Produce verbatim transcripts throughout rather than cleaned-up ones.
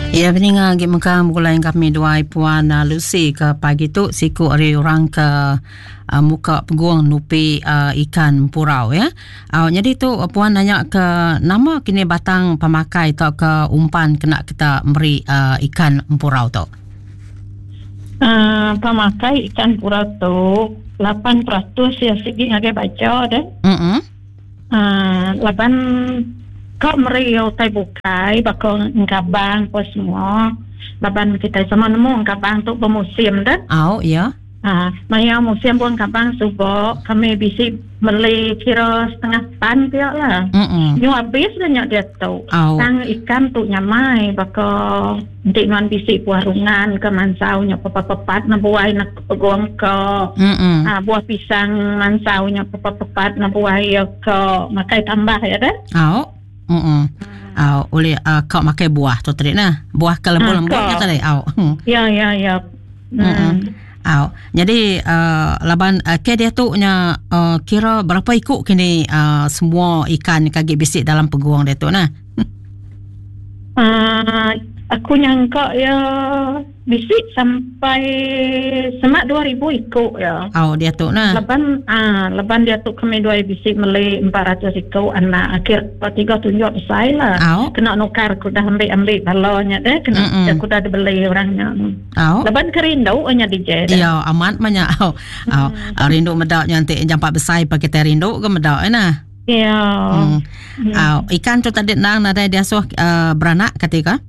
Ya, peninga gi maka mulai kami dua Puan uh, Lucy ke pagi tu siku ari orang ke uh, muka peguang nupi uh, ikan purau ya. Uh, jadi tu uh, Puan nanya ke nama kini batang pemakai atau ke umpan kena kita beri uh, ikan purau tu. Uh, pemakai ikan purau tu lapan peratus ya segi ngagai baca dah. Mm-mm. Uh, lapan kau meriau tai bukai bakal ngabang apa semua. Laban kita sama nemu ngabang tu bermusim dah. Oh ya. Ah, maya musim pun ngabang subok kami bisi beli kira setengah pan dia lah. Mm-mm. Nyu habis dah nyak dia tu. Oh. Tang ikan tu nyamai bakal ndik man bisi buah rungan ke mansau nyak pepat-pepat na buai nak peguang ke. Mm-mm. Ah, buah pisang mansau nyak pepat-pepat na buai ke makai tambah ya dah. Oh. Mm-mm. Oh, oleh uh, kau makai buah tu tadi nah. Buah ke lembut-lembutnya tadi. Oh. Ya ya ya. Hmm. Oh, jadi uh, laban uh, ke dia tu nya uh, kira berapa ikut kini uh, semua ikan kaki bisik dalam peguang dia tu nah. Uh, aku nyangka ya bisik sampai semak dua ribu ikut ya. Oh, dia tu nah. Leban ah leban dia tu kami dua bisik meli empat ratus ikut anak akhir tiga tunjuk besar lah. Oh. Kena nukar aku dah ambil-ambil balonnya deh kena Mm-mm. aku dah beli orangnya. Oh. Leban kerindu nya D J. Ya, amat banyak. Oh, oh. Uh, rindu medak nyantik jampak besar pakai teh rindu ke medak eh nah. Ya. Hmm. Oh, ikan tu tadi nang nadai dia suah uh, beranak ketika?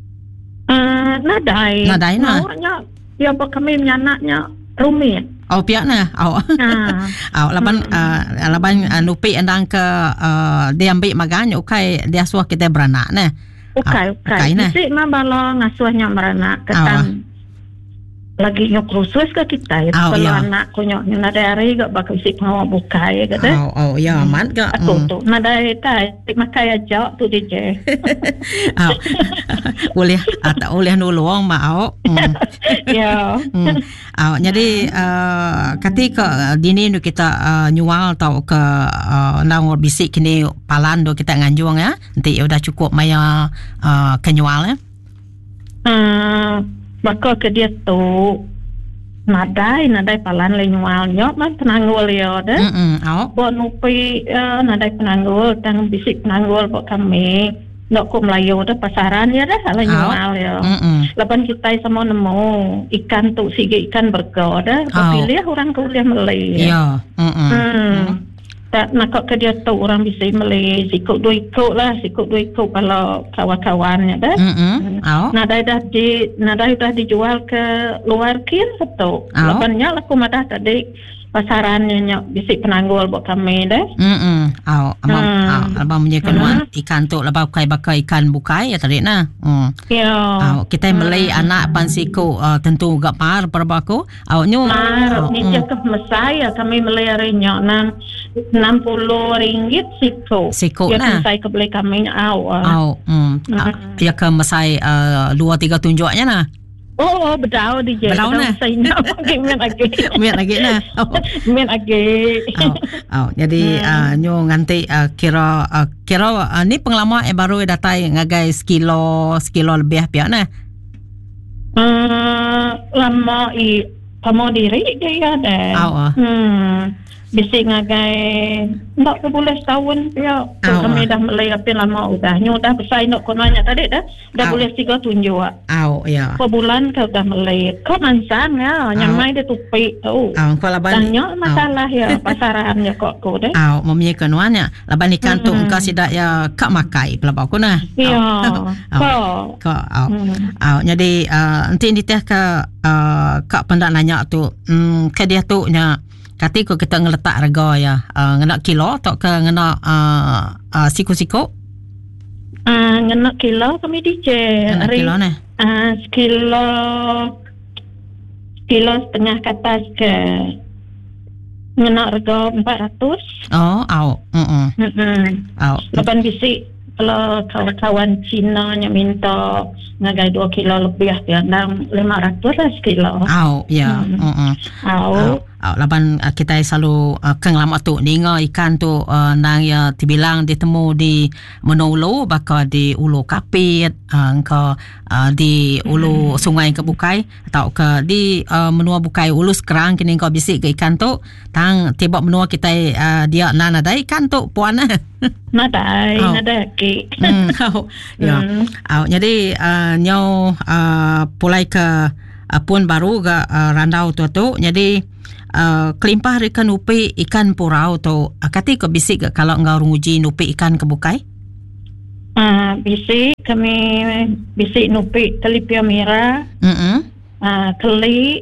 Uh, nadai. Nadai nah. Nawanya ya apa kami menyanaknya rumit. Oh, pihak nah. Oh. Ah. Oh, laban Hmm. uh, laban uh, nupi endang ke uh, dia ambil magan ukai dia suah kita beranak nah. Ukai, Oh, ukai. ukai nah. Bisik mah balo ngasuhnya meranak ketang. Lagi nyok khusus ke kita ya. Oh, Kalau ya. anak ko nyok nada hari gak bakal bisik mau bukai ya kata. Oh, oh ya amat ke. Aku Hmm. tu nada tai tik makai aja tu D J. Oh. Boleh atau boleh nulung mau. Hmm. Ya. Hmm. Oh, jadi uh, ketika dini nu kita uh, nyual atau ke uh, nang bisik kini palan do kita nganjung ya. Nanti udah cukup maya uh, kenyual ya. Uh, bakal ke dia tu nadai nadai palan le nyual nyok man penanggul ya dah. Hmm. Oh. Buat nupi uh, nadai penanggul tang bisik penanggul buat kami. Nak ko Melayu dah pasaran ya dah ala nyual ya. Hmm. Lapan kita sama nemu ikan tu sige ikan bergo dah. Oh. Pilih orang kuliah Melayu. Ya. Hmm. Hmm. Tak nak ke dia tu orang bisa beli sikut dua ikut lah, sikut dua ikut kalau kawan-kawannya dah. Hmm. Oh. Nadai dah di nadai dah dijual ke luar kir tu. Oh. Lapannya aku madah tadi pasarannya nyok bisik penanggul buat kami dah. Hmm. Oh, abang Hmm. oh, abang punya kenuan ikan tu lebah bukai-bukai ikan bukai ya tadi nah. Hmm. Ya. Oh, kita beli anak pansiku uh, tentu gak par perbaku. Oh, nyu. Mar, Oh, ni mm. je ke Mesai kami meliharinya enam enam puluh ringgit siku. Siku ya, nah. Mesai ke beli kami awal. Oh, hmm. Mm. Uh, ya ke Mesai uh, dua tiga tunjuknya nah. Oh, oh bedau di je. Bedau nah. Mesai nak pergi main lagi. Miat lagi nah. Oh. Main lagi. Oh, oh. Jadi uh, nyu nganti uh, kira uh, kira uh, ni penglama eh baru datai ngagai sekilo sekilo lebih pihak nah. Uh, lama i pamo diri dia dah. Oh, oh. Hmm. Bisik ngagai nak ke boleh setahun ya. Oh, Kami oh. dah mulai apa lama udah. Nyu dah besar nak kon banyak tadi dah. Dah Oh. boleh tiga tunjuk. Oh, ya. Berapa bulan kau dah mulai. Kau mansang ya. Nyamai dia tupi tu. Oh, kalau laban Tanya masalah ya pasarannya kok kau deh. Oh, mempunyai kenuannya. Laban ikan tu Mm-mm. engkau sidak ya kak makai pelabak aku nah. Ya. Oh. Kau. Kau. Oh. Hmm. Oh, jadi uh, nanti ini teh ke uh, kak pendak nanya tu. Hmm, ke dia tu nya kati ko kita ngeletak harga ya. Uh, ngena kilo atau ke ngena uh, uh, siku-siku? Ah, ngena kilo kami D J. Ngena kilo nah. Ah, sekilo kilo setengah ke atas ke ngena harga empat ratus. Oh, au. Mm. Hmm. Au. Lepas bisik kalau kawan-kawan Cina yang minta ngagai dua kilo lebih ya, dan lima ratus lah sekilo. Au, ya. Hmm. Mm. Au. Uh, laban uh, kita selalu uh, keng lama tu ninga ikan tu uh, nang ya dibilang ditemu di Menolo baka di Ulu Kapit uh, ke uh, di Ulu Sungai Kebukai atau ke di uh, menua Bukai Ulu sekarang kini kau bisik ke ikan tu tang tiba menua kita uh, dia nana ada ikan tu puan eh nadai oh. nadai ki hmm, oh, ya hmm. oh, jadi uh, nyo uh, pulai ke uh, puan baru ke uh, randau tu tu jadi Uh, kelimpah ikan nupi ikan purau tu uh, kati ke bisik ke kalau engkau nguji nupi ikan kebukai? Uh, bisik kami bisik nupi telipia merah, mm-hmm. uh, keli,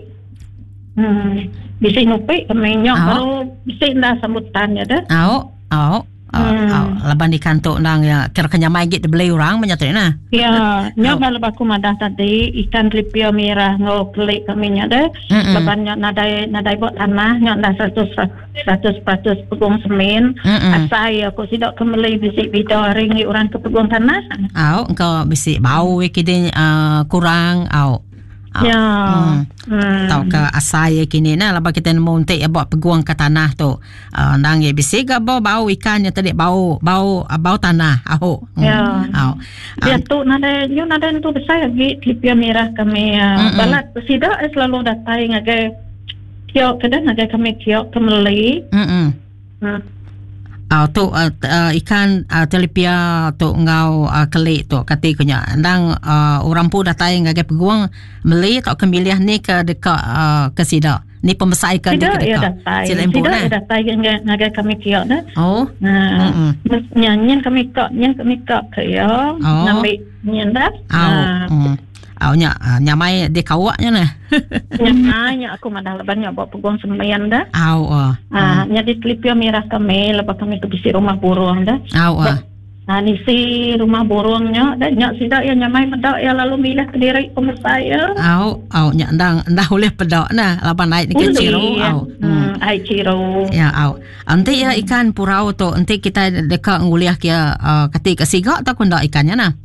hmm, bisik nupi kami nyok baru bisik dah sambutan ya dah. Au, au. Oh, hmm. oh, laban di kantor nang ya kira kenyamai git beli orang menyatu na. Ya, nyo bal baku madah tadi ikan telipia merah ngo klik kami nya dah. Laban nyo nadai nadai bot tanah nyo dah seratus peratus pegung semen. Asai aku sidak kembali bisik bidar ringi orang ke pegung tanah. Au, engkau bisik bau kini uh, kurang au. Ya. Hmm. Hmm. Tau ke asai kini na laba kita mau untuk ya buat peguang ke tanah tu. Uh, nang ye bisik ke bau bau ikannya tadi bau bau uh, bau tanah. Au. Ya. Au. Dia tu nada you nada tu besar lagi telipia merah kami uh, balat sidak selalu datang ngagai kiok kadang ngagai kami kiok kembali. Hmm. Hmm. Uh, tu uh, uh, ikan uh, telipia tu ngau uh, kelik tu kati kunya ndang uh, orang pun datang ngagai peguang meli tak kemiliah ni ke dekat uh, ke sida ni pembesai ke dekat dekat sida ya datang ngagai kami kiok dah oh nah nyanyian kami kok nyan kami kok ke ya nambi nyan dah oh Au nya nyamai de kawaknya nah. Nyamai aku madah leban nya bawa peguang sembayan dah. Au ah. Ah nya di telipia merah kami lepas kami ke bisi rumah burung dah. Au ah. Ah ni si rumah burungnya dan nya sidak ya nyamai pedak ya lalu milah ke diri saya. Au au nya ndang ndah boleh pedak nah lapan naik ni ciro au. Hmm ai ciro. Ya au. Ante ya ikan purau tu ante kita dekat nguliah kia uh, ketik sigak tak kunda ikannya nah.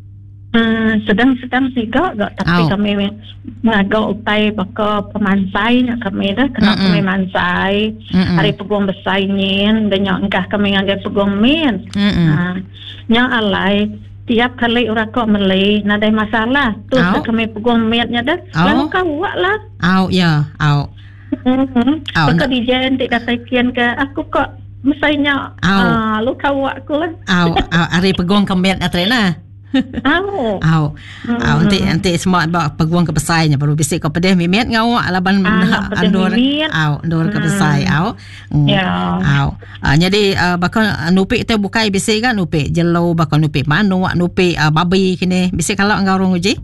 Hmm, sedang-sedang juga gak tapi oh. kami ngagak utai baka pemansai nya kami dah kena kami mansai Mm-mm. hari peguang besainin dan nya engkah kami ngagak peguang min nah, nya alai tiap kali orang kok meli nadai masalah tu oh. kami peguang min nya dah oh. lalu kawak lah au ya au mm-hmm. oh, baka dijen tidak kian ke aku kok mesainya ah lu kawak aku lah au hari peguang kemet atrena Au. Au. Au nanti nanti semua bawa peguang ke besainya baru bisik kau pedih mimet ngau alaban andor au andor ke besai au. Ya. Au. Jadi bakal nupi tu bukai bisik kan nupi jelo bakal nupi manuak nupi babi kini bisik kalau engkau orang uji?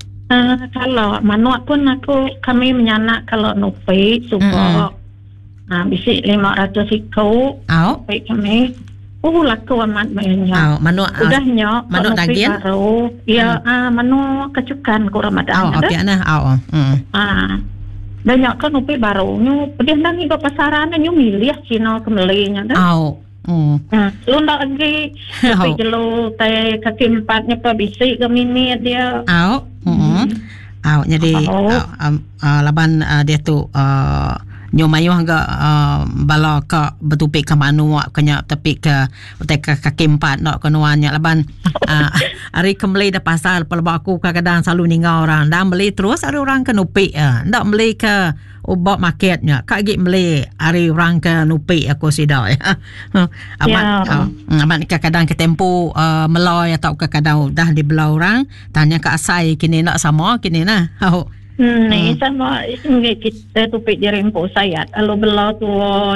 Uh, kalau manuak pun aku kami menyanak kalau nupi suka ah bisik lima ratus ikau. Au. Baik kami Oh laku amat banyak. Oh, manu udah nyok. Manu daging. Baru. Ya, hmm. ah manu kecukan ku Ramadan. Oh, oke nah. Oh, hmm. Ah. Banyak kan upi baru nyu pedih nang iba pasaran nyu milih Cina kembalinya dah. Oh. Hmm. Hmm. Lu ndak lagi upi jelo teh kaki empatnya pa bisi ke minit dia. Oh. Hmm. Oh, jadi oh. Uh, um, uh, laban uh, dia tu uh, nyomayo hangga uh, bala ka betupik ke manua kenya tapi ke utai ke kaki empat nak kenuannya laban uh, hari kembali dah pasal pelba aku kadang-kadang selalu ningau orang dah beli terus ada orang ke nupi uh, ndak beli ke ubah marketnya kak git beli hari orang ke nupi aku sidak ya amat yeah. uh, amat kadang-kadang ke tempo uh, meloi atau kadang-kadang dah di belah orang tanya ke asai kini nak sama kini nah oh. Hmm, hmm. sama ini kita tupik jari empuk sayat kalau belau tu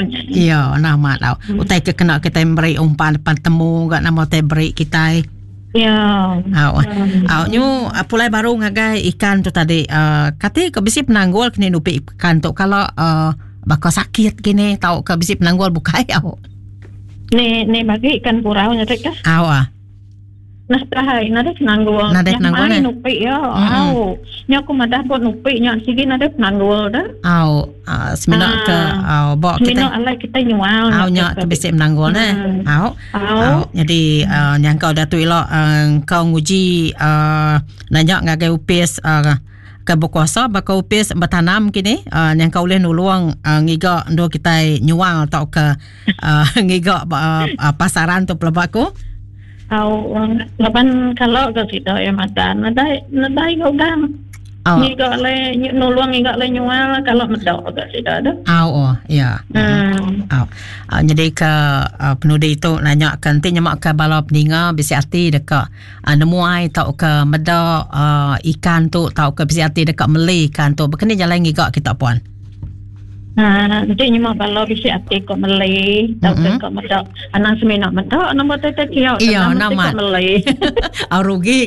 iya nama tau hmm. utai ke kena kita beri umpan depan temu gak nama teh beri kita iya au hmm. au nyu pulai baru ngagai ikan tu tadi uh, kati ke bisi penanggul kini nupi ikan tu kalau uh, bakal sakit kini tau ke bisi penanggul bukai au ni ni bagi ikan purau nya teh kah au ah nah tahai nada penanggul nada penanggul nya nupi ya au nya aku madah buat nupi nya sigi nada penanggul dah au uh, semina ke au bawa kita semina alai kita nyual au nya ke bisi penanggul nah au au jadi uh, yang kau dah tu elok uh, kau nguji uh, nanya ngagai upis uh, ke berkuasa bakal upis bertanam kini uh, yang kau boleh nulung uh, ngigak ndo kita nyual atau ke uh, ngigak uh, uh, pasaran tu pelabak ko. Au laban kalau ke situ ya madan nadai nadai kau gam. Oh. Ngigak le nulung ngigak le nyual kalau medok ke situ ada. Oh, oh ya. Hmm. Oh. Uh, jadi ke uh, penudi itu nanya kan tinya mak ke bala peninga bisi hati dekat uh, nemu ai tau ke meda uh, ikan tu tau ke bisi hati dekat meli ikan tu bekeni jalan ngigak kita puan. Ha, nanti nyuma bala bisi ati ko Malay, tau mm-hmm. ko medok. Anang semina medok nombor tete kiau. Iya, nama. Malay. Au rugi